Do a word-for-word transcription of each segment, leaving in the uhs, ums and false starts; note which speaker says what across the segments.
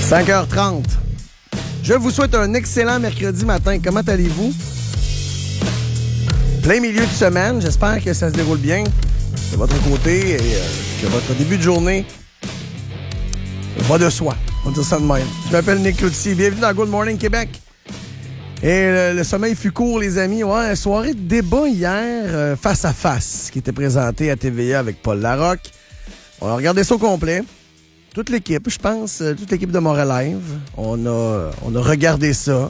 Speaker 1: cinq heures trente. Je vous souhaite un excellent mercredi matin. Comment allez-vous? Plein milieu de semaine. J'espère que ça se déroule bien de votre côté et euh, que votre début de journée va de soi. On va dire ça de même. Je m'appelle Nick Cloutier. Bienvenue dans Good Morning Québec. Et le, le sommeil fut court, les amis. Ouais, soirée de débat hier, euh, face à face, qui était présentée à T V A avec Paul Larocque. On a regardé ça au complet. Toute l'équipe, je pense, euh, toute l'équipe de Montréal Live. On a, on a regardé ça.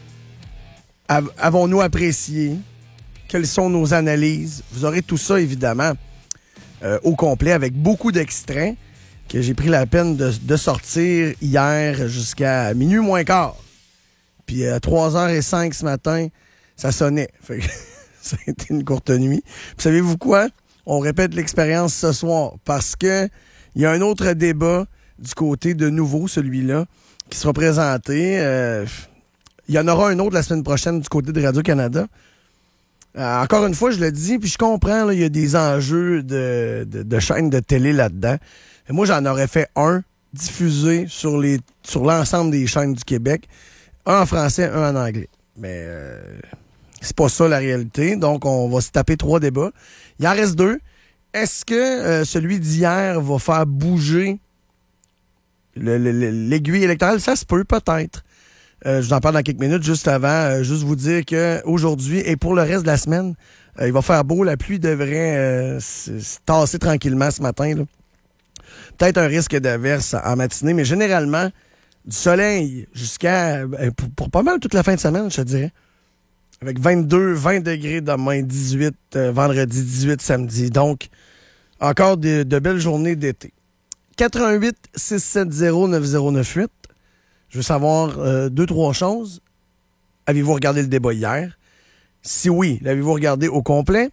Speaker 1: Av- avons-nous apprécié? Quelles sont nos analyses? Vous aurez tout ça, évidemment, euh, au complet, avec beaucoup d'extraits que j'ai pris la peine de, de sortir hier jusqu'à minuit moins quart. Puis à trois heures cinq ce matin, ça sonnait. Fait que ça a été une courte nuit. Puis savez-vous quoi? On répète l'expérience ce soir parce que il y a un autre débat du côté de nouveau, celui-là, qui sera présenté. Euh, il y en aura un autre la semaine prochaine du côté de Radio-Canada. Euh, encore une fois, je le dis, puis je comprends, il y a des enjeux de, de, de chaînes de télé là-dedans. Et moi, j'en aurais fait un diffusé sur les sur l'ensemble des chaînes du Québec. Un en français, un en anglais. Mais euh, c'est pas ça la réalité. Donc, on va se taper trois débats. Il en reste deux. Est-ce que euh, celui d'hier va faire bouger le, le, le, l'aiguille électorale? Ça se peut, peut-être. Euh, je vous en parle dans quelques minutes, juste avant. Euh, juste vous dire qu'aujourd'hui et pour le reste de la semaine, euh, il va faire beau. La pluie devrait euh, se, se tasser tranquillement ce matin, là. Peut-être un risque d'averse en matinée, mais généralement, du soleil jusqu'à... Pour, pour pas mal toute la fin de semaine, je te dirais. Avec vingt-deux, vingt degrés demain, dix-huit euh, vendredi, dix-huit samedi. Donc, encore de, de belles journées d'été. quatre un huit, six sept zéro, neuf zéro neuf huit. Je veux savoir euh, deux, trois choses. Avez-vous regardé le débat hier? Si oui, l'avez-vous regardé au complet?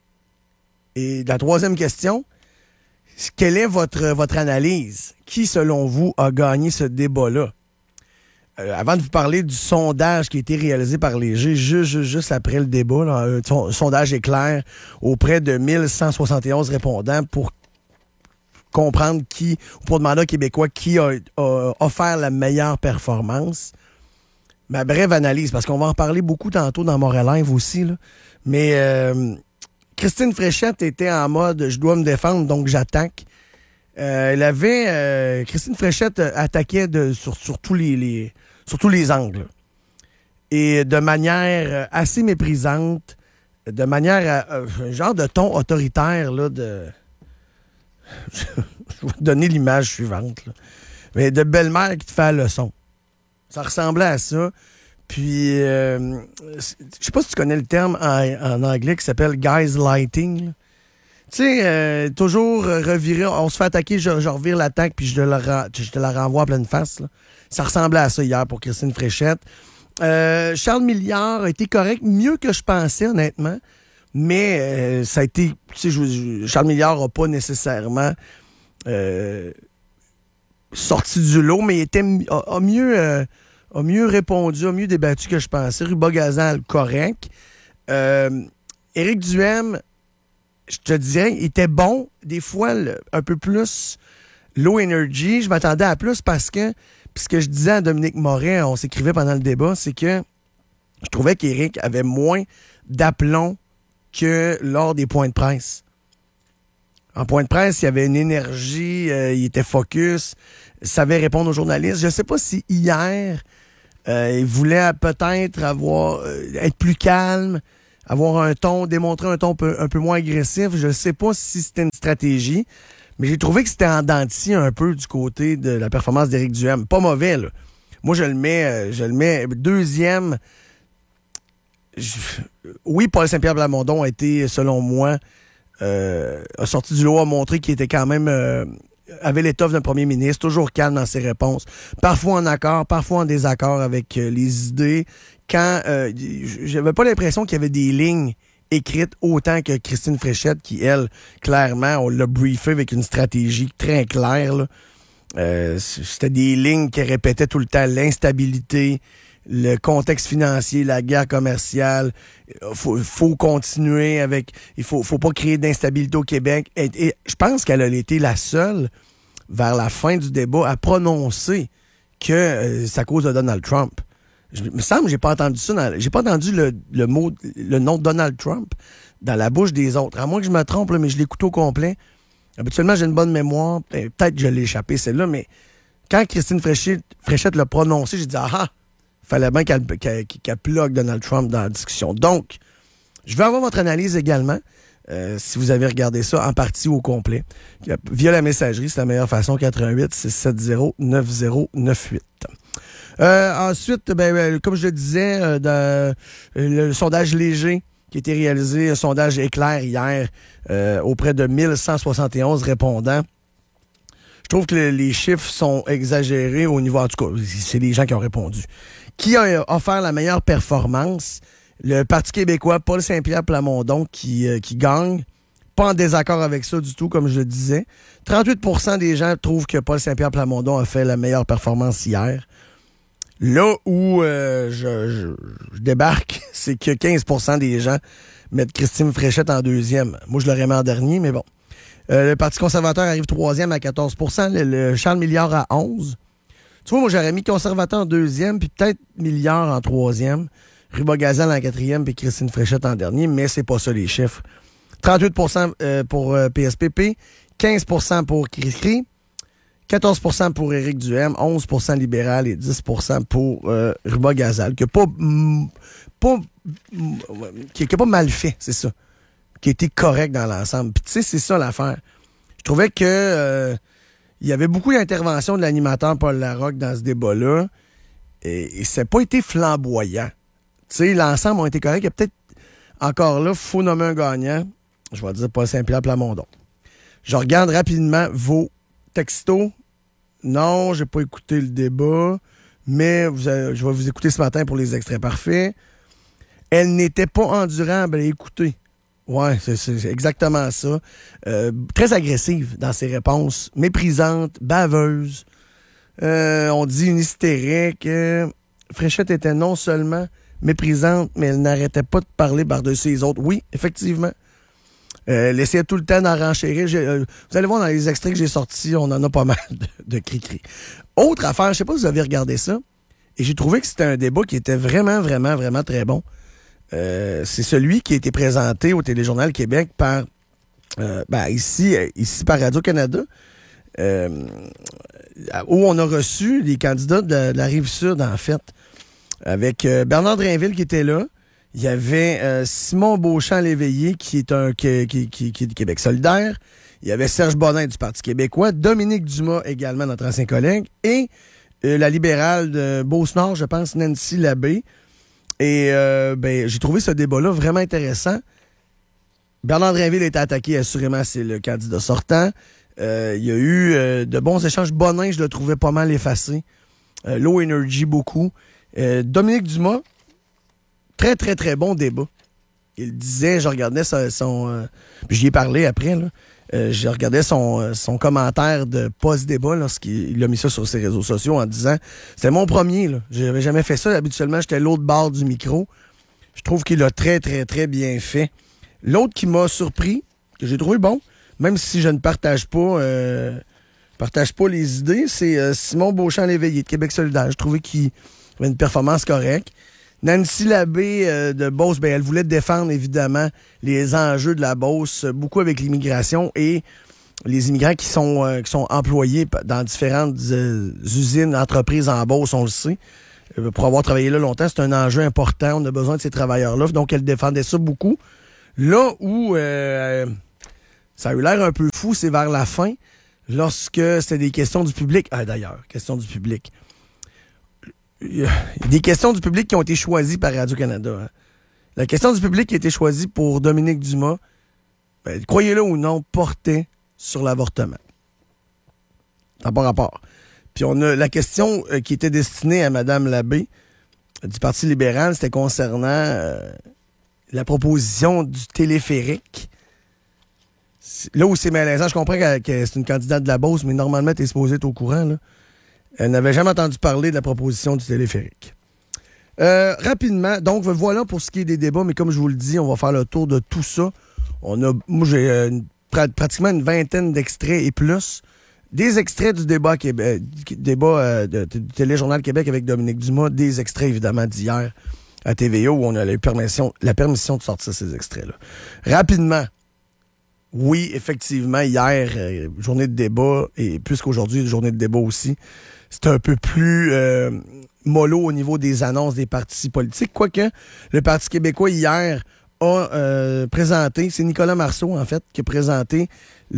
Speaker 1: Et la troisième question, quelle est votre, votre analyse? Qui, selon vous, a gagné ce débat-là? Euh, avant de vous parler du sondage qui a été réalisé par Léger, juste, juste, juste après le débat, là, un, son, sondage éclair auprès de mille cent soixante et onze répondants pour comprendre qui, ou pour demander aux Québécois qui a, a offert la meilleure performance. Ma brève analyse, parce qu'on va en parler beaucoup tantôt dans Montréal Live aussi, là. Mais euh, Christine Fréchette était en mode « je dois me défendre, donc j'attaque ». Euh, elle avait... Euh, Christine Fréchette attaquait de, sur, sur, tous les, les, sur tous les angles. Et de manière assez méprisante, de manière... à, un genre de ton autoritaire, là, de... Je vais vous donner l'image suivante, là. Mais de belle-mère qui te fait la leçon. Ça ressemblait à ça. Puis, euh, je sais pas si tu connais le terme en, en anglais qui s'appelle « guys lighting ». Tu sais, euh, toujours revirer, on se fait attaquer, je, je revire l'attaque, puis je te, la, je te la renvoie à pleine face, là. Ça ressemblait à ça hier pour Christine Fréchette. Euh, Charles Milliard a été correct, mieux que je pensais, honnêtement. Mais euh, ça a été... Tu sais, Charles Milliard n'a pas nécessairement euh, sorti du lot, mais il était, a, a, mieux, euh, a mieux répondu, a mieux débattu que je pensais. Ruba Gazal, correct. Euh, Éric Duhaime, je te dirais, il était bon, des fois le, un peu plus low energy. Je m'attendais à plus parce que, puis ce que je disais à Dominique Moret, on s'écrivait pendant le débat, c'est que je trouvais qu'Éric avait moins d'aplomb que lors des points de presse. En point de presse, il y avait une énergie, euh, il était focus, savait répondre aux journalistes. Je ne sais pas si hier, euh, il voulait peut-être avoir euh, être plus calme, avoir un ton, démontrer un ton un peu, un peu moins agressif. Je ne sais pas si c'était une stratégie, mais j'ai trouvé que c'était en dents de scie un peu du côté de la performance d'Éric Duhaime. Pas mauvais, là. Moi, je le mets, je le mets deuxième. Je, oui, Paul Saint-Pierre Plamondon a été, selon moi, euh, a sorti du lot, a montré qu'il était quand même... Euh, avait l'étoffe d'un premier ministre, toujours calme dans ses réponses, parfois en accord, parfois en désaccord avec euh, les idées. Quand euh, j'avais pas l'impression qu'il y avait des lignes écrites autant que Christine Fréchette, qui, elle, clairement, on l'a briefé avec une stratégie très claire, là. Euh, c'était des lignes qui répétaient tout le temps l'instabilité, le contexte financier, la guerre commerciale. Faut, faut continuer avec... Il faut, faut pas créer d'instabilité au Québec. Et, et je pense qu'elle a été la seule, vers la fin du débat, à prononcer que euh, c'est à cause de Donald Trump. Je, il me semble que j'ai pas entendu ça. Dans, j'ai pas entendu le, le mot, le nom de Donald Trump dans la bouche des autres. À moins que je me trompe, là, mais je l'écoute au complet. Habituellement, j'ai une bonne mémoire. Peut-être que je l'ai échappé, celle-là, mais quand Christine Fréchette, Fréchette l'a prononcé, j'ai dit « Ah ah! » Il fallait bien qu'elle, qu'elle, qu'elle plug Donald Trump dans la discussion. Donc, je veux avoir votre analyse également, euh, si vous avez regardé ça en partie ou au complet. Via la messagerie, c'est la meilleure façon, quatre un huit, six sept zéro, neuf zéro neuf huit. Euh, ensuite, ben, comme je le disais, euh, dans, le, le sondage léger qui a été réalisé, un sondage éclair hier euh, auprès de mille cent soixante et onze répondants. Je trouve que le, les chiffres sont exagérés au niveau, en tout cas, c'est les gens qui ont répondu. Qui a offert la meilleure performance? Le Parti québécois, Paul Saint-Pierre Plamondon, qui, euh, qui gagne. Pas en désaccord avec ça du tout, comme je le disais. trente-huit pour cent des gens trouvent que Paul Saint-Pierre Plamondon a fait la meilleure performance hier. Là où euh, je, je, je débarque, c'est que quinze pour cent des gens mettent Christine Fréchette en deuxième. Moi, je l'aurais mis en dernier, mais bon. Euh, le Parti conservateur arrive troisième à quatorze pour cent. Le, le Charles Milliard à onze. Tu vois, moi, j'aurais mis conservateur en deuxième, puis peut-être Milliard en troisième. Rubas-Gazal en quatrième, puis Christine Fréchette en dernier, mais c'est pas ça les chiffres. trente-huit pour cent pour euh, P S P P, quinze pour cent pour Cricri, quatorze pour cent pour Éric Duhem, onze pour cent libéral et dix pour cent pour euh, Rubas-Gazal, qui n'a pas, mm, pas, mm, qui, qui a pas mal fait, c'est ça. Qui a été correct dans l'ensemble. Puis tu sais, c'est ça l'affaire. Je trouvais que euh, il y avait beaucoup d'interventions de l'animateur Paul Larocque dans ce débat-là, et, et ça n'a pas été flamboyant. Tu sais, l'ensemble a été correct. Il y a peut-être encore là, il faut nommer un gagnant. Je vais dire Paul Saint-Pierre Plamondon. Je regarde rapidement vos textos. Non, j'ai pas écouté le débat, mais vous avez, je vais vous écouter ce matin pour les extraits parfaits. Elle n'était pas endurable à écouter. Ouais, c'est, c'est exactement ça. Euh, très agressive dans ses réponses, méprisante, baveuse. Euh, on dit une hystérique. Euh, Fréchette était non seulement méprisante, mais elle n'arrêtait pas de parler par-dessus les autres. Oui, effectivement. Euh, elle essayait tout le temps d'en renchérir. Euh, vous allez voir dans les extraits que j'ai sortis, on en a pas mal de, de cri-cri. Autre affaire, je sais pas si vous avez regardé ça, et j'ai trouvé que c'était un débat qui était vraiment, vraiment, vraiment très bon. Euh, c'est celui qui a été présenté au Téléjournal Québec par euh, ben, ici, ici par Radio-Canada, euh, où on a reçu les candidats de, de la Rive-Sud, en fait, avec euh, Bernard Drainville qui était là. Il y avait euh, Simon Beauchamp-Léveillé, qui est un qui, qui, qui, qui est du Québec solidaire. Il y avait Serge Bonnin du Parti québécois, Dominique Dumas également, notre ancien collègue, et euh, la libérale de Beauce-Nord, je pense, Nancy Labbé. Et euh, ben, j'ai trouvé ce débat-là vraiment intéressant. Bernard Drainville a été attaqué, assurément, c'est le candidat sortant. Euh, il y a eu euh, de bons échanges. Bonin, je le trouvais pas mal effacé. Euh, low energy, beaucoup. Euh, Dominique Dumas, très, très, très bon débat. Il disait, je regardais son... son euh, puis j'y ai parlé après, là. Euh, je regardais son, son commentaire de post-débat lorsqu'il il a mis ça sur ses réseaux sociaux en disant « C'était mon premier, là. J'avais jamais fait ça. Habituellement, j'étais l'autre bord du micro. » Je trouve qu'il a très, très, très bien fait. L'autre qui m'a surpris, que j'ai trouvé bon, même si je ne partage pas euh, partage pas les idées, c'est euh, Simon Beauchamp-Léveillé de Québec solidaire. Je trouvais qu'il avait une performance correcte. Nancy Labbé euh, de Beauce, ben, elle voulait défendre évidemment les enjeux de la Beauce, beaucoup avec l'immigration et les immigrants qui sont euh, qui sont employés dans différentes euh, usines, entreprises en Beauce, on le sait. Euh, pour avoir travaillé là longtemps, c'est un enjeu important. On a besoin de ces travailleurs-là. Donc, elle défendait ça beaucoup. Là où euh, ça a eu l'air un peu fou, c'est vers la fin, lorsque c'était des questions du public. Ah, d'ailleurs, questions du public. Il y a des questions du public qui ont été choisies par Radio-Canada. Hein. La question du public qui a été choisie pour Dominique Dumas, ben, croyez-le ou non, portait sur l'avortement. Ça n'a pas rapport. Puis on a la question euh, qui était destinée à Mme Labbé euh, du Parti libéral, c'était concernant euh, la proposition du téléphérique. C'est, là où c'est malaisant, je comprends que, que c'est une candidate de la Beauce, mais normalement, tu es supposé être au courant, là. Elle n'avait jamais entendu parler de la proposition du téléphérique. Euh, rapidement, donc voilà pour ce qui est des débats, mais comme je vous le dis, on va faire le tour de tout ça. On a, moi, j'ai euh, une, pratiquement une vingtaine d'extraits et plus Des extraits du débat, Québec, débat euh, de, de, du Téléjournal Québec avec Dominique Dumas, des extraits évidemment d'hier à T V O où on a la permission, la permission de sortir ces extraits-là. Rapidement, oui, effectivement, hier, euh, journée de débat, et plus qu'aujourd'hui, journée de débat aussi, c'est un peu plus euh, mollo au niveau des annonces des partis politiques, quoique le Parti québécois hier a euh, présenté, c'est Nicolas Marceau, en fait, qui a présenté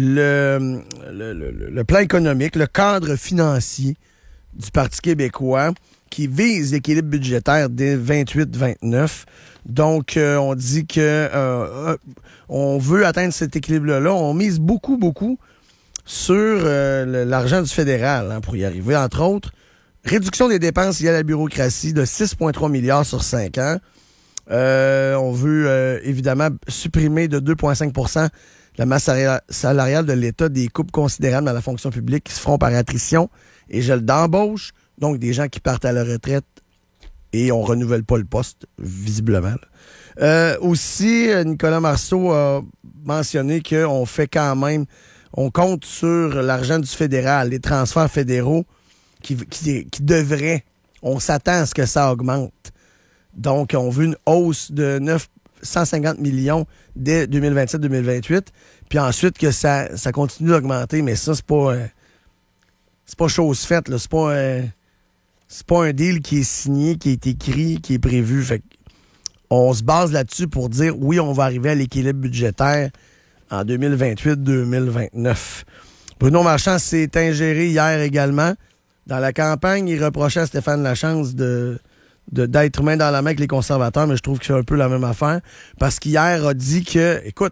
Speaker 1: le, le, le, le plan économique, le cadre financier du Parti québécois qui vise l'équilibre budgétaire dès vingt-huit vingt-neuf. Donc, euh, on dit que euh, on veut atteindre cet équilibre-là. On mise beaucoup, beaucoup sur euh, l'argent du fédéral hein, pour y arriver. Entre autres, réduction des dépenses liées à la bureaucratie de six virgule trois milliards sur cinq ans. Euh, on veut euh, évidemment supprimer de deux virgule cinq pour cent la masse salariale de l'État des coupes considérables dans la fonction publique qui se feront par attrition et gel d'embauche. Donc, des gens qui partent à la retraite et on renouvelle pas le poste, visiblement. Euh, aussi, Nicolas Marceau a mentionné qu'on fait quand même, on compte sur l'argent du fédéral, les transferts fédéraux qui, qui, qui devraient, on s'attend à ce que ça augmente. Donc, on veut une hausse de neuf cent cinquante millions dès deux mille vingt-sept deux mille vingt-huit, puis ensuite que ça, ça continue d'augmenter, mais ça, c'est pas, euh, c'est pas chose faite, là. C'est pas, euh, c'est pas un deal qui est signé, qui est écrit, qui est prévu. Fait on se base là-dessus pour dire, oui, on va arriver à l'équilibre budgétaire en deux mille vingt-huit deux mille vingt-neuf. Bruno Marchand s'est ingéré hier également. Dans la campagne, il reprochait à Stéphane Lachance de... De, d'être main dans la main avec les conservateurs, mais je trouve que c'est un peu la même affaire. Parce qu'hier a dit que, écoute,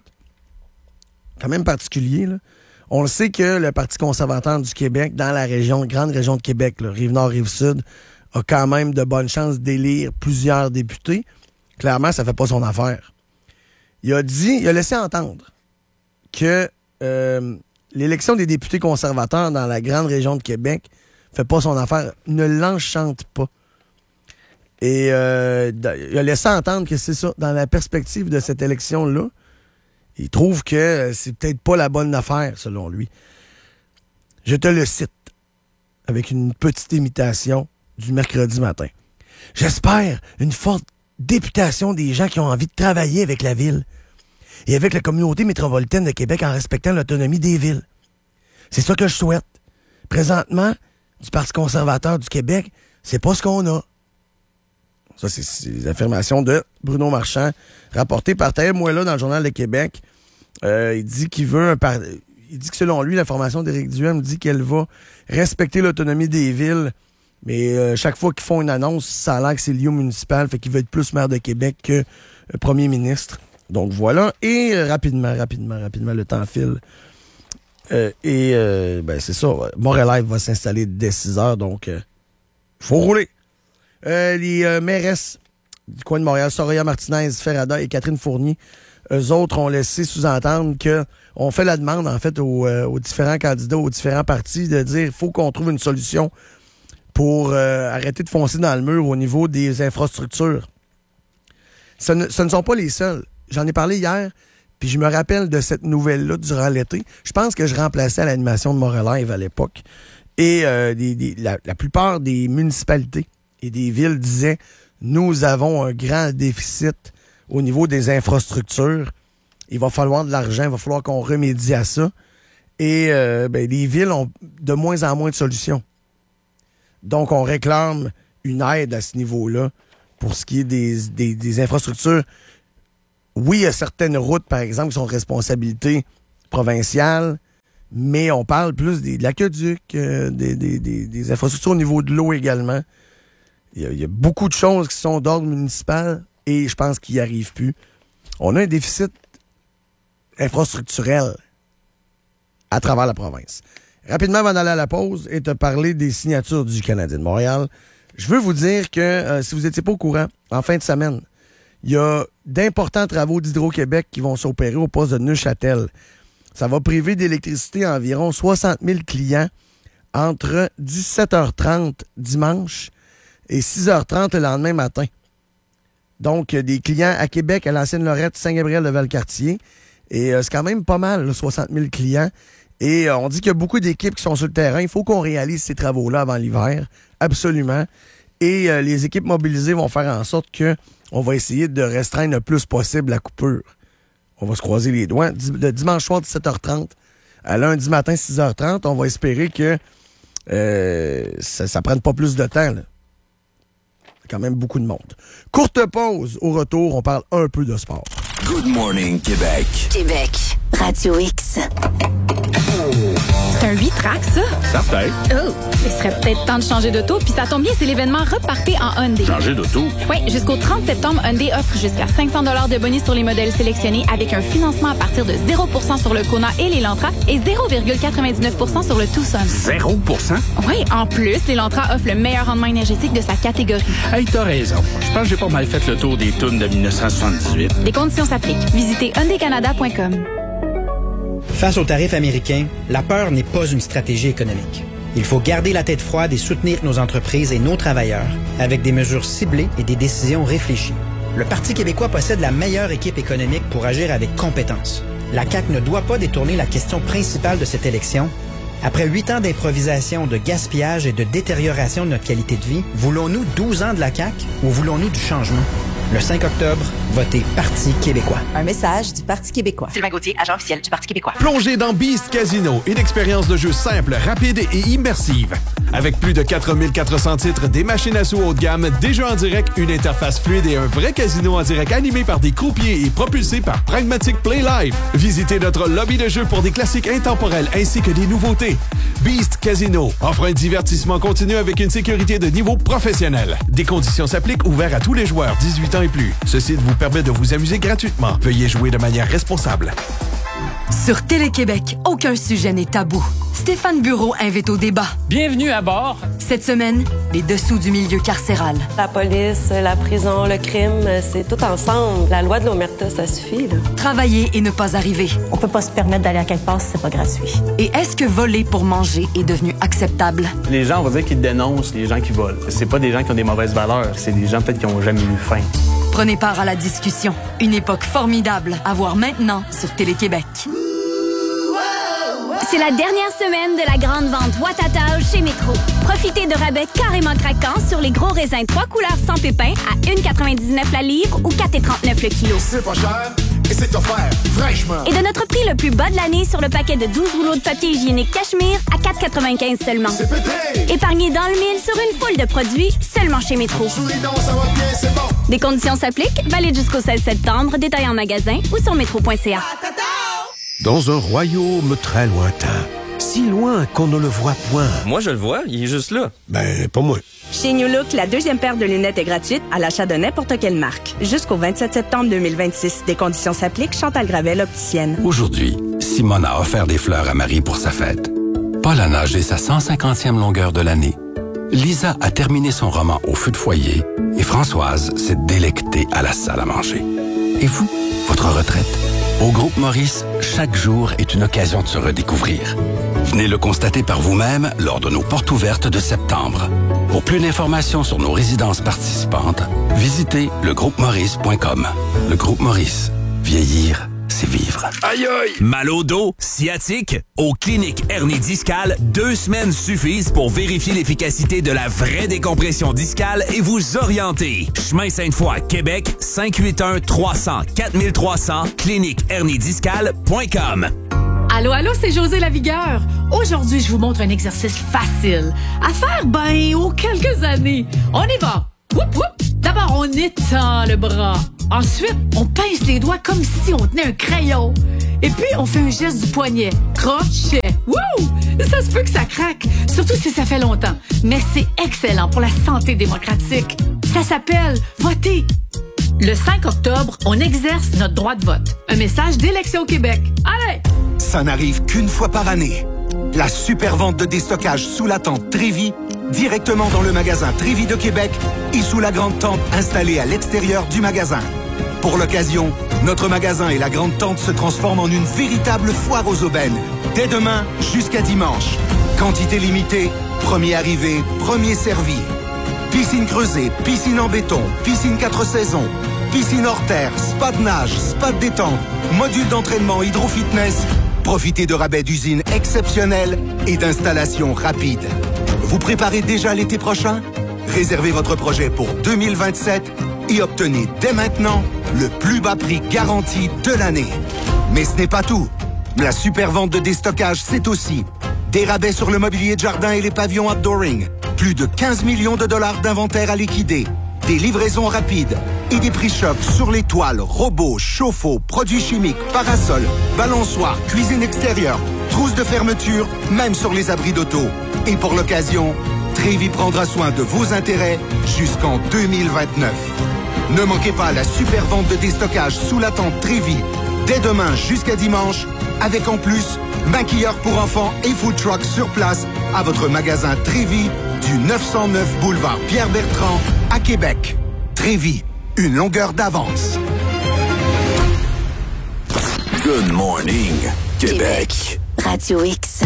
Speaker 1: quand même particulier, là, on le sait que le Parti conservateur du Québec, dans la région, grande région de Québec, là, Rive-Nord, Rive-Sud, a quand même de bonnes chances d'élire plusieurs députés. Clairement, ça fait pas son affaire. Il a dit, il a laissé entendre que euh, l'élection des députés conservateurs dans la grande région de Québec fait pas son affaire, ne l'enchante pas. Et euh, il a laissé entendre que c'est ça, dans la perspective de cette élection-là, il trouve que c'est peut-être pas la bonne affaire, selon lui. Je te le cite, avec une petite imitation du mercredi matin. J'espère une forte députation des gens qui ont envie de travailler avec la ville et avec la communauté métropolitaine de Québec en respectant l'autonomie des villes. C'est ça que je souhaite. Présentement, du Parti conservateur du Québec, c'est pas ce qu'on a. Ça, c'est, c'est les affirmations de Bruno Marchand, rapportées par Taïeb Mouella dans le Journal de Québec. Euh, il dit qu'il veut un par... Il dit que selon lui, la formation d'Éric Duhem dit qu'elle va respecter l'autonomie des villes, mais euh, chaque fois qu'ils font une annonce, ça a l'air que c'est lié au municipal, fait qu'il veut être plus maire de Québec que euh, premier ministre. Donc voilà. Et euh, rapidement, rapidement, rapidement, le temps file. Euh, et euh, ben c'est ça. Montréal va s'installer dès six heures, donc il euh, faut rouler. Euh, les euh, mairesses du coin de Montréal, Soraya Martinez, Ferrada et Catherine Fournier, eux autres ont laissé sous-entendre que on fait la demande, en fait, aux, euh, aux différents candidats, aux différents partis, de dire qu'il faut qu'on trouve une solution pour euh, arrêter de foncer dans le mur au niveau des infrastructures. Ce ne, ce ne sont pas les seuls. J'en ai parlé hier, puis je me rappelle de cette nouvelle-là durant l'été. Je pense que je remplaçais à l'animation de Montréal à l'époque. Et euh, des, des, la, la plupart des municipalités et des villes disaient « Nous avons un grand déficit au niveau des infrastructures. Il va falloir de l'argent, il va falloir qu'on remédie à ça. » Et euh, ben, les villes ont de moins en moins de solutions. Donc, on réclame une aide à ce niveau-là pour ce qui est des, des, des infrastructures. Oui, il y a certaines routes, par exemple, qui sont de responsabilité provinciale, mais on parle plus des, de l'aqueduc, euh, des, des, des, des infrastructures au niveau de l'eau également. Il y, a, il y a beaucoup de choses qui sont d'ordre municipal et je pense qu'ils n'y arrivent plus. On a un déficit infrastructurel à travers la province. Rapidement, avant d'aller à la pause et te parler des signatures du Canadien de Montréal, je veux vous dire que, euh, si vous n'étiez pas au courant, en fin de semaine, il y a d'importants travaux d'Hydro-Québec qui vont s'opérer au poste de Neuchâtel. Ça va priver d'électricité environ soixante mille clients entre dix-sept heures trente dimanche et six heures trente le lendemain matin. Donc, des clients à Québec, à l'ancienne Lorette, Saint-Gabriel de Valcartier. Et euh, c'est quand même pas mal, là, soixante mille clients. Et euh, on dit qu'il y a beaucoup d'équipes qui sont sur le terrain. Il faut qu'on réalise ces travaux-là avant l'hiver. Absolument. Et euh, les équipes mobilisées vont faire en sorte que on va essayer de restreindre le plus possible la coupure. On va se croiser les doigts. Le dimanche soir, dix-sept heures trente, à lundi matin, six heures trente, on va espérer que euh, ça ne prenne pas plus de temps. Là. C'est quand même beaucoup de monde. Courte pause. Au retour, on parle un peu de sport.
Speaker 2: Good morning, Québec.
Speaker 3: Québec, Radio X.
Speaker 4: C'est un huit tracks, ça?
Speaker 5: Certain.
Speaker 4: Oh, il serait peut-être temps de changer d'auto, puis ça tombe bien, c'est l'événement Repartez en Hyundai.
Speaker 5: Changer d'auto?
Speaker 4: Oui, jusqu'au trente septembre, Hyundai offre jusqu'à cinq cents dollars de bonus sur les modèles sélectionnés avec un financement à partir de zéro pour cent sur le Kona et l'Elantra et zéro virgule quatre-vingt-dix-neuf pour cent sur le Tucson.
Speaker 5: zéro pour cent?
Speaker 4: Oui, en plus, l'Elantra offre le meilleur rendement énergétique de sa catégorie.
Speaker 5: Hey, t'as raison. Je pense que j'ai pas mal fait le tour des tunes de dix-neuf cent soixante-dix-huit.
Speaker 4: Les conditions s'appliquent. Visitez hyundai canada point com.
Speaker 6: Face aux tarifs américains, la peur n'est pas une stratégie économique. Il faut garder la tête froide et soutenir nos entreprises et nos travailleurs avec des mesures ciblées et des décisions réfléchies. Le Parti québécois possède la meilleure équipe économique pour agir avec compétence. La C A Q ne doit pas détourner la question principale de cette élection. Après huit ans d'improvisation, de gaspillage et de détérioration de notre qualité de vie, voulons-nous douze ans de la C A Q ou voulons-nous du changement? Le cinq octobre, votez Parti québécois.
Speaker 7: Un message du Parti québécois.
Speaker 3: Sylvain Gauthier, agent officiel du Parti québécois.
Speaker 8: Plongez dans Beast Casino, une expérience de jeu simple, rapide et immersive. Avec plus de quatre mille quatre cents titres, des machines à sous haut de gamme, des jeux en direct, une interface fluide et un vrai casino en direct animé par des croupiers et propulsé par Pragmatic Play Live. Visitez notre lobby de jeu pour des classiques intemporels ainsi que des nouveautés. Beast Casino offre un divertissement continu avec une sécurité de niveau professionnel. Des conditions s'appliquent, ouverts à tous les joueurs dix-huit ans et plus. Ce site vous permet de vous amuser gratuitement. Veuillez jouer de manière responsable.
Speaker 9: Sur Télé-Québec, aucun sujet n'est tabou. Stéphane Bureau invite au débat.
Speaker 10: Bienvenue à bord.
Speaker 9: Cette semaine, les dessous du milieu carcéral.
Speaker 11: La police, la prison, le crime, c'est tout ensemble. La loi de l'omerta, ça suffit, là.
Speaker 9: Travailler et ne pas arriver.
Speaker 12: On peut pas se permettre d'aller à quelque part si c'est pas gratuit.
Speaker 9: Et est-ce que voler pour manger est devenu acceptable?
Speaker 13: Les gens, on va dire qu'ils dénoncent les gens qui volent. C'est pas des gens qui ont des mauvaises valeurs, c'est des gens peut-être qui ont jamais eu faim.
Speaker 9: Prenez part à la discussion. Une époque formidable à voir maintenant sur Télé-Québec.
Speaker 14: C'est la dernière semaine de la grande vente Watatao chez Métro. Profitez de rabais carrément craquants sur les gros raisins trois couleurs sans pépins à un virgule quatre-vingt-dix-neuf la livre ou quatre virgule trente-neuf le kilo.
Speaker 2: C'est pas cher et c'est offert fraîchement.
Speaker 14: Et de notre prix le plus bas de l'année sur le paquet de douze rouleaux de papier hygiénique Cachemire à quatre virgule quatre-vingt-quinze seulement.
Speaker 2: C'est pété!
Speaker 14: Épargnez dans le mille sur une foule de produits seulement chez Métro.
Speaker 2: Souris donc, ça va bien, c'est bon.
Speaker 14: Des conditions s'appliquent, valide jusqu'au seize septembre, détail en magasin ou sur métro point c a.
Speaker 15: Dans un royaume très lointain, si loin qu'on ne le voit point.
Speaker 16: Moi, je le vois, il est juste là.
Speaker 15: Ben, pas moi.
Speaker 17: Chez New Look, la deuxième paire de lunettes est gratuite à l'achat de n'importe quelle marque. Jusqu'au vingt-sept septembre deux mille vingt-six. Des conditions s'appliquent. Chantal Gravel, opticienne.
Speaker 18: Aujourd'hui, Simone a offert des fleurs à Marie pour sa fête. Paul a nagé sa cent cinquantième longueur de l'année. Lisa a terminé son roman au feu de foyer et Françoise s'est délectée à la salle à manger. Et vous, votre retraite? Au Groupe Maurice, chaque jour est une occasion de se redécouvrir. Venez le constater par vous-même lors de nos portes ouvertes de septembre. Pour plus d'informations sur nos résidences participantes, visitez le groupe maurice point com. Le Groupe Maurice, vieillir, c'est vivre.
Speaker 2: Aïe aïe!
Speaker 19: Mal au dos, sciatique? Aux cliniques hernie discale, deux semaines suffisent pour vérifier l'efficacité de la vraie décompression discale et vous orienter. Chemin Sainte-Foy, Québec, cinq huit un trois cents quatre trois cents, clinique hernie discale point com.
Speaker 20: Allô, allô, c'est José Lavigueur. Aujourd'hui, je vous montre un exercice facile à faire, ben, aux quelques années. On y va. Oup, oup. D'abord, on étend le bras. Ensuite, on pince les doigts comme si on tenait un crayon. Et puis, on fait un geste du poignet. Crochet. Wouh! Ça se peut que ça craque, surtout si ça fait longtemps. Mais c'est excellent pour la santé démocratique. Ça s'appelle voter. Le cinq octobre, on exerce notre droit de vote. Un message d'Élection Québec. Allez!
Speaker 16: Ça n'arrive qu'une fois par année. La super vente de déstockage sous la tente Trévi, directement dans le magasin Trévi de Québec et sous la grande tente installée à l'extérieur du magasin. Pour l'occasion, notre magasin et la grande tente se transforment en une véritable foire aux aubaines. Dès demain jusqu'à dimanche. Quantité limitée, premier arrivé, premier servi. Piscine creusée, piscine en béton, piscine quatre saisons, piscine hors terre, spa de nage, spa de détente, module d'entraînement hydro-fitness Profitez de rabais d'usine exceptionnels et d'installations rapides. Vous préparez déjà l'été prochain? Réservez votre projet pour deux mille vingt-sept et obtenez dès maintenant le plus bas prix garanti de l'année. Mais ce n'est pas tout. La super vente de déstockage, c'est aussi des rabais sur le mobilier de jardin et les pavillons outdooring, plus de quinze millions de dollars d'inventaire à liquider, des livraisons rapides et des prix chocs sur les toiles, robots, chauffe-eau, produits chimiques, parasols, balançoires, cuisine extérieure, trousses de fermeture, même sur les abris d'auto. Et pour l'occasion, Trévi prendra soin de vos intérêts jusqu'en deux mille vingt-neuf. Ne manquez pas la super vente de déstockage sous la tente Trévi dès demain jusqu'à dimanche, avec en plus maquilleurs pour enfants et food truck sur place à votre magasin Trévi du neuf cent neuf boulevard Pierre-Bertrand à Québec. Trévi, une longueur d'avance.
Speaker 2: Good morning, Québec.
Speaker 3: Radio X.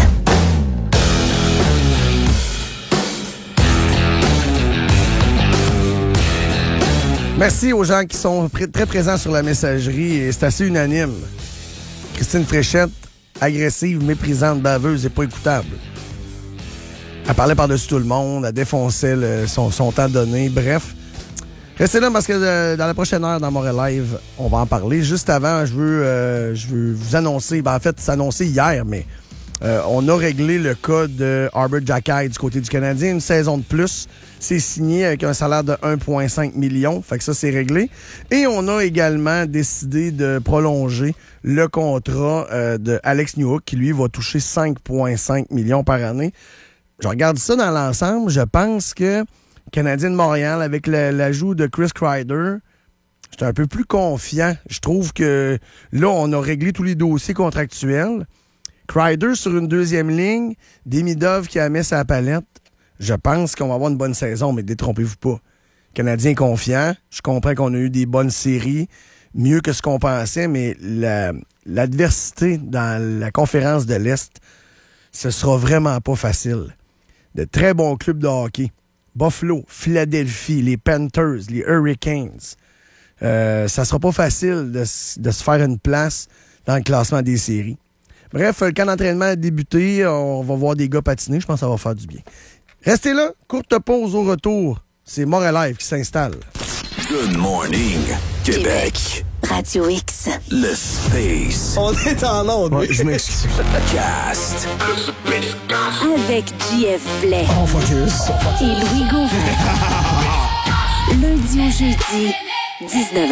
Speaker 1: Merci aux gens qui sont pr- très présents sur la messagerie et c'est assez unanime. Christine Fréchette, agressive, méprisante, baveuse et pas écoutable. Elle parlait par-dessus tout le monde, elle défonçait le, son, son temps donné, bref. Restez là parce que euh, dans la prochaine heure, dans Montréal Live, on va en parler. Juste avant, je veux, euh, je veux vous annoncer, ben en fait, c'est annoncé hier, mais euh, on a réglé le cas de Arbor Jackay du côté du Canadien, une saison de plus. C'est signé avec un salaire de un virgule cinq million, fait que ça, c'est réglé. Et on a également décidé de prolonger le contrat euh, de Alex Newhook, qui, lui, va toucher cinq virgule cinq millions par année. Je regarde ça dans l'ensemble, je pense que Canadien de Montréal, avec le, l'ajout de Chris Kreider, j'étais un peu plus confiant. Je trouve que là, on a réglé tous les dossiers contractuels. Kreider sur une deuxième ligne, Demidov qui a mis sa palette. Je pense qu'on va avoir une bonne saison, mais détrompez-vous pas. Canadien confiant, je comprends qu'on a eu des bonnes séries, mieux que ce qu'on pensait, mais la, l'adversité dans la conférence de l'Est, ce sera vraiment pas facile. De très bons clubs de hockey. Buffalo, Philadelphie, les Panthers, les Hurricanes. Euh, ça sera pas facile de, de se faire une place dans le classement des séries. Bref, le camp d'entraînement a débuté. On va voir des gars patiner. Je pense que ça va faire du bien. Restez là. Courte pause au retour. C'est Montréal Live qui s'installe.
Speaker 2: Good morning, Québec.
Speaker 3: Radio X.
Speaker 2: Le Space.
Speaker 1: On est en onde. Ouais, je m'excuse.
Speaker 2: Cast.
Speaker 14: Avec J F Blais.
Speaker 1: On focus.
Speaker 14: Et Louis Gauvin. Lundi au jeudi, dix-neuf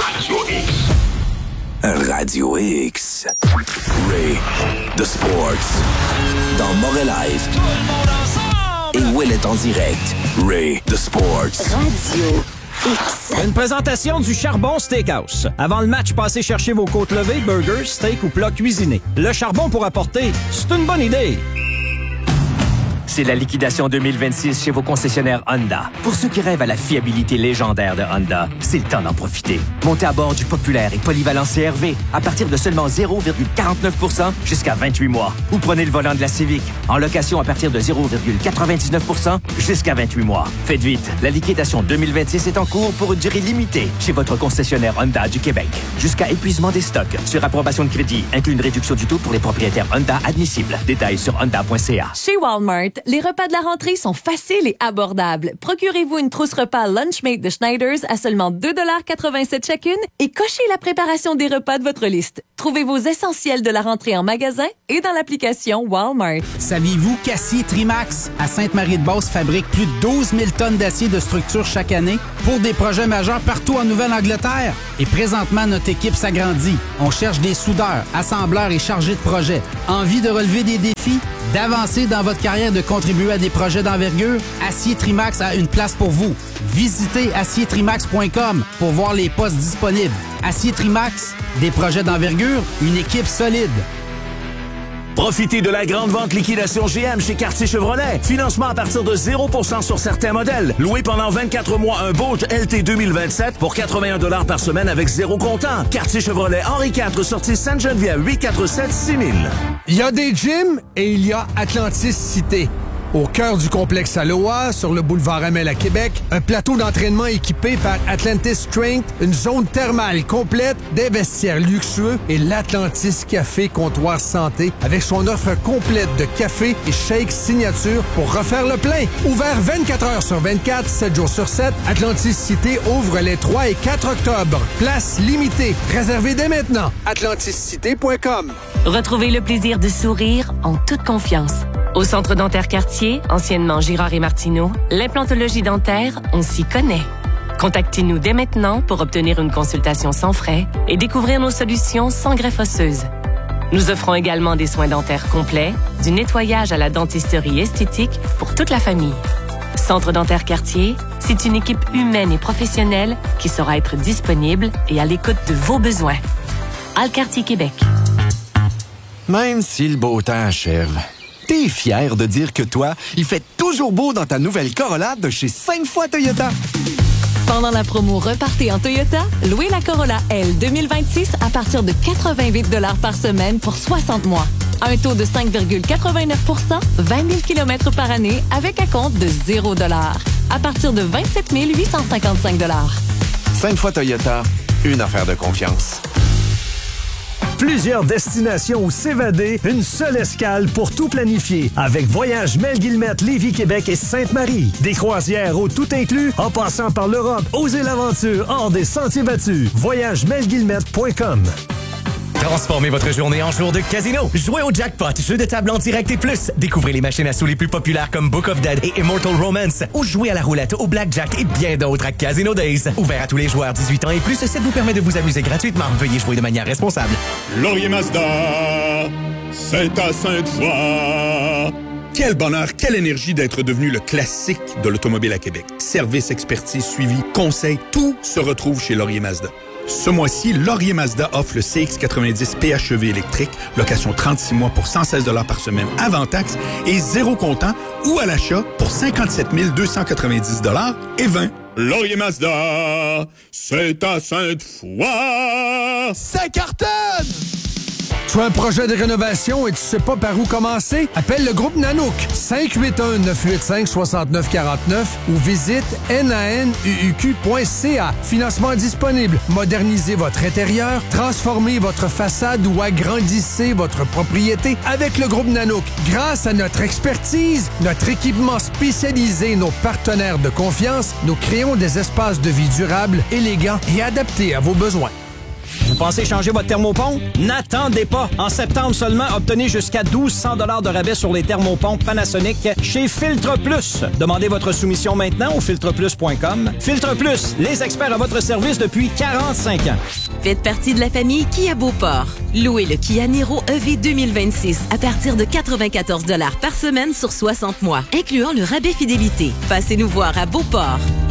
Speaker 14: heures.
Speaker 2: Radio X. Ray, The Sports. Dans Montréal Live. Et Will est en direct. Ray, The Sports.
Speaker 14: Radio X.
Speaker 10: Une présentation du Charbon Steakhouse. Avant le match, passez chercher vos côtes levées, burgers, steak ou plats cuisinés. Le charbon pour apporter, c'est une bonne idée.
Speaker 21: C'est la liquidation deux mille vingt-six chez vos concessionnaires Honda. Pour ceux qui rêvent à la fiabilité légendaire de Honda, c'est le temps d'en profiter. Montez à bord du populaire et polyvalent C R V à partir de seulement zéro virgule quarante-neuf pour cent jusqu'à vingt-huit mois. Ou prenez le volant de la Civic en location à partir de zéro virgule quatre-vingt-dix-neuf pour cent jusqu'à vingt-huit mois. Faites vite, la liquidation deux mille vingt-six est en cours pour une durée limitée chez votre concessionnaire Honda du Québec. Jusqu'à épuisement des stocks. Sur approbation de crédit, inclut une réduction du taux pour les propriétaires Honda admissibles. Détails sur honda point c a.
Speaker 22: Chez Walmart, les repas de la rentrée sont faciles et abordables. Procurez-vous une trousse repas Lunchmate de Schneiders à seulement deux dollars quatre-vingt-sept chacune et cochez la préparation des repas de votre liste. Trouvez vos essentiels de la rentrée en magasin et dans l'application Walmart.
Speaker 6: Saviez-vous qu'Acier Trimax à Sainte-Marie-de-Beauce fabrique plus de douze mille tonnes d'acier de structure chaque année pour des projets majeurs partout en Nouvelle-Angleterre? Et présentement, notre équipe s'agrandit. On cherche des soudeurs, assembleurs et chargés de projet. Envie de relever des défis? D'avancer dans votre carrière, de contribuer à des projets d'envergure? Acier Trimax a une place pour vous. Visitez acier trimax point com pour voir les postes disponibles. Acier Trimax, des projets d'envergure, une équipe solide.
Speaker 19: Profitez de la grande vente liquidation G M chez Cartier Chevrolet. Financement à partir de zéro pour cent sur certains modèles. Loué pendant vingt-quatre mois un Bolt L T deux mille vingt-sept pour quatre-vingt-un dollars par semaine avec zéro comptant. Cartier Chevrolet Henri quatre, sortie Sainte-Geneviève, huit quatre sept six mille.
Speaker 23: Il y a des gyms et il y a Atlantis Cité.
Speaker 4: Au cœur du complexe Aloha, sur le boulevard Amel à Québec, un plateau d'entraînement équipé par Atlantis Strength, une zone thermale complète, des vestiaires luxueux et l'Atlantis Café Comptoir Santé avec son offre complète de café et shake signature pour refaire le plein. Ouvert vingt-quatre heures sur vingt-quatre, sept jours sur sept, Atlantis Cité ouvre les trois et quatre octobre. Place limitée. Réservez dès maintenant. atlantis cité point com.
Speaker 22: Retrouvez le plaisir de sourire en toute confiance. Au Centre dentaire Cartier, anciennement Girard et Martineau, l'implantologie dentaire, on s'y connaît. Contactez-nous dès maintenant pour obtenir une consultation sans frais et découvrir nos solutions sans greffe osseuse. Nous offrons également des soins dentaires complets, du nettoyage à la dentisterie esthétique pour toute la famille. Centre dentaire Cartier, c'est une équipe humaine et professionnelle qui saura être disponible et à l'écoute de vos besoins. Alcartier Québec.
Speaker 5: Même si le beau temps achève, t'es fier de dire que toi, il fait toujours beau dans ta nouvelle Corolla de chez cinq fois Toyota.
Speaker 22: Pendant la promo Repartez en Toyota, louez la Corolla L deux mille vingt-six à partir de quatre-vingt-huit dollars par semaine pour soixante mois. Un taux de cinq virgule quatre-vingt-neuf pour cent, vingt mille kilomètres par année avec un compte de zéro dollar. À partir de vingt-sept mille huit cent cinquante-cinq dollars.
Speaker 5: cinq fois Toyota, une affaire de confiance.
Speaker 23: Plusieurs destinations où s'évader, une seule escale pour tout planifier. Avec Voyage Mel-Guillemette, Lévis, Québec et Sainte-Marie. Des croisières au tout inclus, en passant par l'Europe. Osez l'aventure hors des sentiers battus. voyage mel guillemette point com.
Speaker 24: Transformez votre journée en jour de casino. Jouez au jackpot, jeu de table en direct et plus. Découvrez les machines à sous les plus populaires comme Book of Dead et Immortal Romance. Ou jouez à la roulette, au blackjack et bien d'autres à Casino Days. Ouvert à tous les joueurs dix-huit ans et plus, ça vous permet de vous amuser gratuitement. Veuillez jouer de manière responsable.
Speaker 25: Laurier Mazda, c'est à Sainte-Foy. Quel bonheur, quelle énergie d'être devenu le classique de l'automobile à Québec. Service, expertise, suivi, conseil, tout se retrouve chez Laurier Mazda. Ce mois-ci, Laurier Mazda offre le C X quatre-vingt-dix P H E V électrique, location trente-six mois pour cent seize dollars par semaine avant taxe et zéro comptant ou à l'achat pour cinquante-sept mille deux cent quatre-vingt-dix dollars et vingt. Laurier Mazda, c'est à Sainte-Foy.
Speaker 1: Ça cartonne!
Speaker 4: Tu as un projet de rénovation et tu sais pas par où commencer? Appelle le groupe Nanook cinq huit un neuf huit cinq six neuf quatre neuf ou visite nanuq point c a. Financement disponible. Modernisez votre intérieur, transformez votre façade ou agrandissez votre propriété avec le groupe Nanook. Grâce à notre expertise, notre équipement spécialisé et nos partenaires de confiance, nous créons des espaces de vie durables, élégants et adaptés à vos besoins.
Speaker 10: Vous pensez changer votre thermopompe? N'attendez pas! En septembre seulement, obtenez jusqu'à douze cents dollars de rabais sur les thermopompes Panasonic chez Filtre Plus. Demandez votre soumission maintenant au filtre plus point com. Filtre Plus, les experts à votre service depuis quarante-cinq ans.
Speaker 22: Faites partie de la famille Kia Beauport. Louez le Kia Niro E V deux mille vingt-six à partir de quatre-vingt-quatorze dollars par semaine sur soixante mois, incluant le rabais fidélité. Passez nous voir à Beauport.